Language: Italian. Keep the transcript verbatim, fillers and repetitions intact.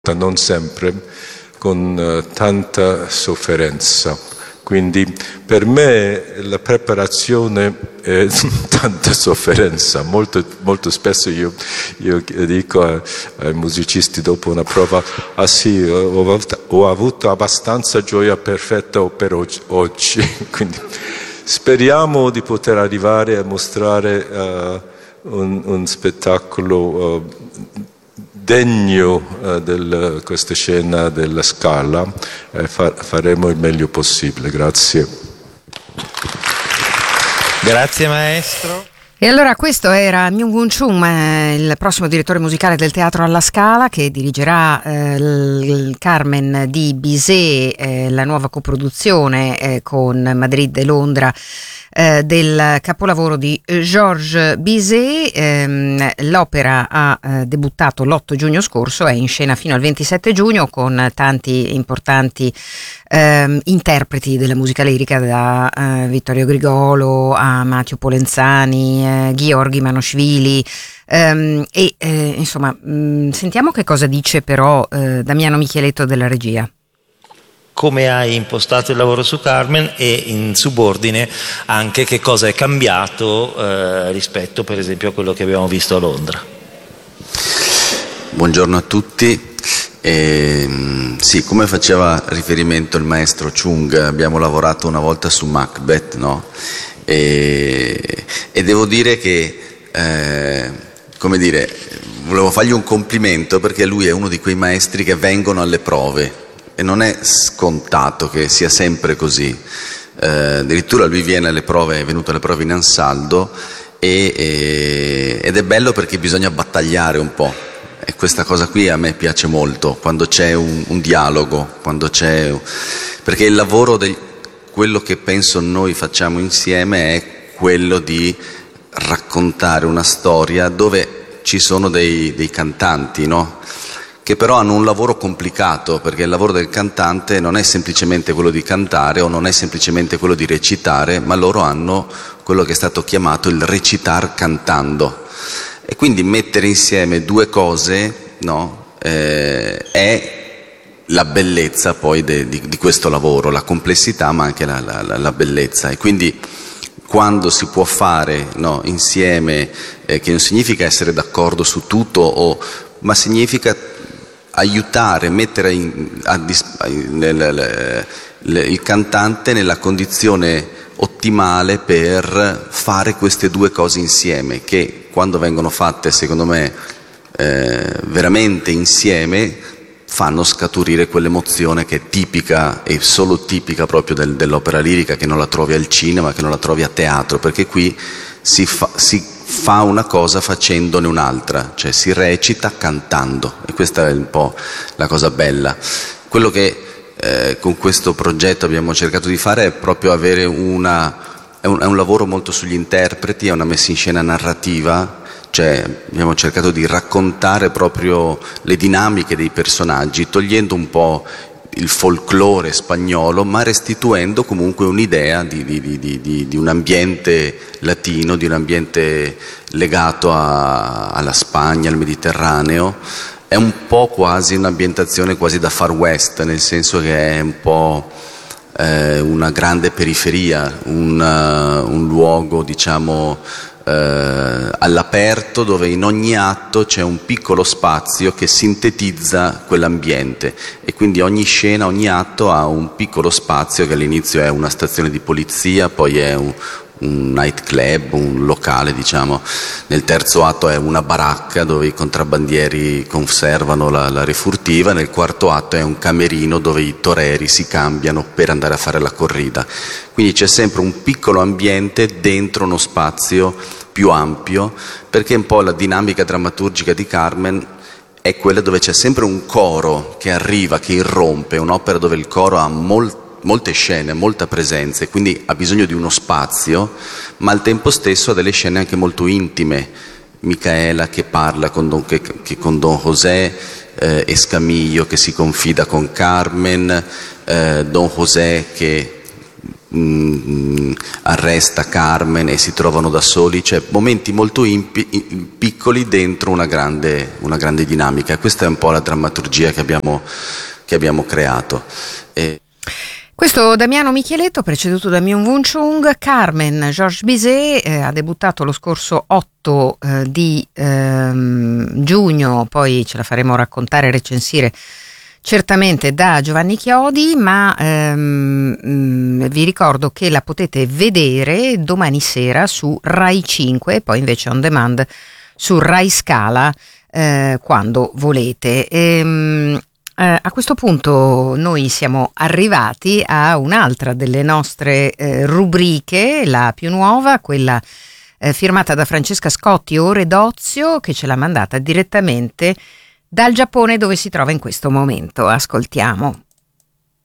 non sempre, con uh, tanta sofferenza. Quindi per me la preparazione è tanta sofferenza. Molto, molto spesso io, io dico ai, ai musicisti dopo una prova: ah sì, ho, ho avuto abbastanza gioia perfetta per oggi. Quindi speriamo di poter arrivare a mostrare uh, un, un spettacolo uh, degno uh, di questa scena della Scala, e fa- faremo il meglio possibile. Grazie. Grazie maestro. E allora questo era Myung-Whun Chung, eh, il prossimo direttore musicale del Teatro alla Scala, che dirigerà eh, il Carmen di Bizet, eh, la nuova coproduzione eh, con Madrid e Londra eh, del capolavoro di Georges Bizet. Eh, l'opera ha eh, debuttato l'otto giugno scorso, è in scena fino al ventisette giugno con tanti importanti eh, interpreti della musica lirica, da eh, Vittorio Grigolo a Matteo Polenzani, eh, Gheorghi Manoshvili, ehm, e eh, insomma mh, sentiamo che cosa dice però eh, Damiano Micheletto della regia. Come hai impostato il lavoro su Carmen e in subordine anche che cosa è cambiato eh, rispetto per esempio a quello che abbiamo visto a Londra. Buongiorno a tutti. E, sì, come faceva riferimento il maestro Chung, abbiamo lavorato una volta su Macbeth, no? E, e devo dire che, eh, come dire, volevo fargli un complimento perché lui è uno di quei maestri che vengono alle prove e non è scontato che sia sempre così. Eh, addirittura lui viene alle prove, è venuto alle prove in Ansaldo e, e, ed è bello perché bisogna battagliare un po'. E questa cosa qui a me piace molto, quando c'è un, un dialogo, quando c'è, perché il lavoro del, quello che penso noi facciamo insieme è quello di raccontare una storia dove ci sono dei, dei cantanti, no? Che però hanno un lavoro complicato, perché il lavoro del cantante non è semplicemente quello di cantare o non è semplicemente quello di recitare, ma loro hanno quello che è stato chiamato il recitar cantando. E quindi mettere insieme due cose, no, eh, è la bellezza poi de, di, di questo lavoro, la complessità ma anche la, la, la bellezza. E quindi quando si può fare, no, insieme, eh, che non significa essere d'accordo su tutto, o, ma significa aiutare, mettere in, a, nel, nel, il cantante nella condizione ottimale per fare queste due cose insieme, che quando vengono fatte secondo me eh, veramente insieme fanno scaturire quell'emozione che è tipica e solo tipica proprio del, dell'opera lirica, che non la trovi al cinema, che non la trovi a teatro, perché qui si fa, si fa una cosa facendone un'altra, cioè si recita cantando, e questa è un po' la cosa bella. Quello che Eh, con questo progetto abbiamo cercato di fare è proprio avere una è un, è un lavoro molto sugli interpreti, è una messa in scena narrativa, cioè abbiamo cercato di raccontare proprio le dinamiche dei personaggi, togliendo un po' il folklore spagnolo, ma restituendo comunque un'idea di, di, di, di, di un ambiente latino, di un ambiente legato a, alla Spagna, al Mediterraneo. È un po' quasi un'ambientazione quasi da Far West, nel senso che è un po' eh, una grande periferia, un, uh, un luogo diciamo eh, all'aperto, dove in ogni atto c'è un piccolo spazio che sintetizza quell'ambiente, e quindi ogni scena, ogni atto ha un piccolo spazio che all'inizio è una stazione di polizia, poi è un un nightclub, un locale diciamo, nel terzo atto è una baracca dove i contrabbandieri conservano la, la refurtiva, nel quarto atto è un camerino dove i toreri si cambiano per andare a fare la corrida. Quindi c'è sempre un piccolo ambiente dentro uno spazio più ampio, perché un po' la dinamica drammaturgica di Carmen è quella dove c'è sempre un coro che arriva, che irrompe, un'opera dove il coro ha molto molte scene, molta presenza, e quindi ha bisogno di uno spazio, ma al tempo stesso ha delle scene anche molto intime. Micaela che parla con Don, che, che con Don José, eh, Escamillo che si confida con Carmen, eh, Don José che mh, arresta Carmen e si trovano da soli, cioè momenti molto impi- piccoli dentro una grande, una grande dinamica. Questa è un po' la drammaturgia che abbiamo, che abbiamo creato. E... Questo Damiano Micheletto, preceduto da Myung-Whun Chung. Carmen, Georges Bizet, eh, ha debuttato lo scorso otto eh, di ehm, giugno, poi ce la faremo raccontare e recensire certamente da Giovanni Chiodi, ma ehm, mh, vi ricordo che la potete vedere domani sera su Rai cinque e poi invece on demand su Rai Scala eh, quando volete. Ehm, Eh, a questo punto noi siamo arrivati a un'altra delle nostre eh, rubriche, la più nuova, quella eh, firmata da Francesca Scotti, Ore d'Ozio, che ce l'ha mandata direttamente dal Giappone, dove si trova in questo momento. Ascoltiamo.